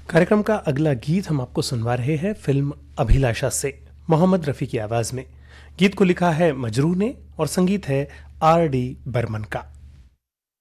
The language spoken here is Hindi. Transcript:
कार्यक्रम का अगला गीत हम आपको सुनवा रहे हैं फिल्म अभिलाषा से मोहम्मद रफ़ी की आवाज़ में। गीत को लिखा है मजरूह ने और संगीत है आर डी बर्मन का।